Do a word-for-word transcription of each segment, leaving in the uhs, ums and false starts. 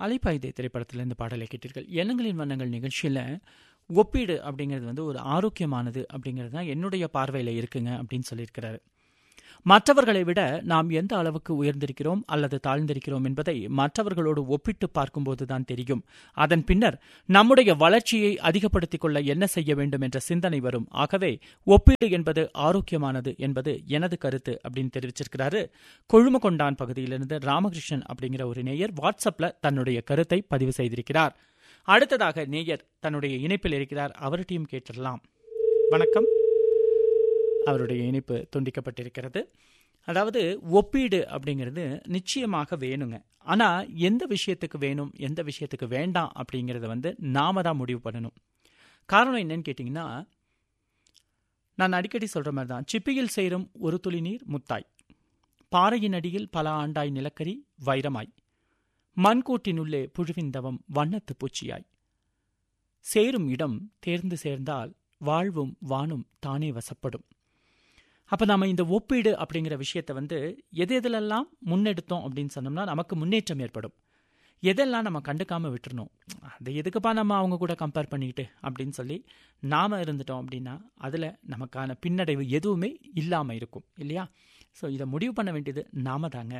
அலைப்பாய்தே திரைப்படத்தில் இந்த பாடலை கேட்டீர்கள். எண்ணங்களின் வண்ணங்கள் நிகழ்ச்சியில் ஒப்பீடு அப்படிங்கிறது வந்து ஒரு ஆரோக்கியமானது அப்படிங்கிறது தான் என்னுடைய பார்வையில் இருக்குங்க அப்படின்னு சொல்லியிருக்கிறாரு. மற்றவர்களை விட நாம் எந்த அளவுக்கு உயர்ந்திருக்கிறோம் அல்லது தாழ்ந்திருக்கிறோம் என்பதை மற்றவர்களோடு ஒப்பிட்டு பார்க்கும்போது தான் தெரியும். அதன் பின்னர் நம்முடைய வளர்ச்சியை அதிகப்படுத்திக் கொள்ள என்ன செய்ய வேண்டும் என்ற சிந்தனை வரும். ஆகவே ஒப்பீடு என்பது ஆரோக்கியமானது என்பது எனது கருத்து அப்படின்னு தெரிவிச்சிருக்கிறாரு. கொழுமகொண்டான் பகுதியிலிருந்து ராமகிருஷ்ணன் அப்படிங்கிற ஒரு நேயர் வாட்ஸ்அப்ல தன்னுடைய கருத்தை பதிவு செய்திருக்கிறார். அடுத்ததாக நேயர் தன்னுடைய இணைப்பில் இருக்கிறார், அவர்கிட்டையும் கேட்டுடலாம். வணக்கம். அவருடைய இணைப்பு துண்டிக்கப்பட்டிருக்கிறது. அதாவது ஒப்பீடு அப்படிங்கிறது நிச்சயமாக வேணுங்க. ஆனால் எந்த விஷயத்துக்கு வேணும் எந்த விஷயத்துக்கு வேண்டாம் அப்படிங்கிறத வந்து நாம தான் முடிவு பண்ணணும். காரணம் என்னன்னு கேட்டிங்கன்னா, நான் அடிக்கடி சொல்கிற மாதிரி தான், சிப்பியில் சேரும் ஒரு துளி நீர் முத்தாய், பாறையின் அடியில் பல ஆண்டாய் நிலக்கரி வைரமாய், மண்கூட்டினுள்ளே புழுவின் தவம் வண்ணத்து பூச்சியாய், சேரும் இடம் தேர்ந்து சேர்ந்தால் வாழ்வும் வானும் தானே வசப்படும். அப்போ நம்ம இந்த ஒப்பீடு அப்படிங்கிற விஷயத்தை வந்து எது எதிலெல்லாம் முன்னெடுத்தோம் அப்படின்னு சொன்னோம்னா நமக்கு முன்னேற்றம் ஏற்படும். எதெல்லாம் நம்ம கண்டுக்காமல் விட்டுறணும், அதை எதுக்குப்பா நம்ம அவங்க கூட கம்பேர் பண்ணிக்கிட்டு அப்படின்னு சொல்லி நாம் இருந்துட்டோம் அப்படின்னா அதில் நமக்கான பின்னடைவு எதுவுமே இல்லாமல் இருக்கும் இல்லையா? ஸோ இதை முடிவு பண்ண வேண்டியது நாம தாங்க.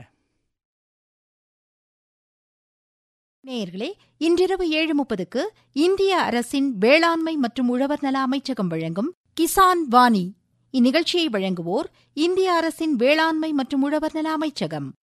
நேயர்களே, இன்றிரவு ஏழு முப்பதுக்கு இந்திய அரசின் வேளாண்மை மற்றும் உழவர் நல அமைச்சகம் வழங்கும் கிசான் வாணி. இந்நிகழ்ச்சியை வழங்குவோர் இந்திய அரசின் வேளாண்மை மற்றும் உழவர் நல அமைச்சகம்.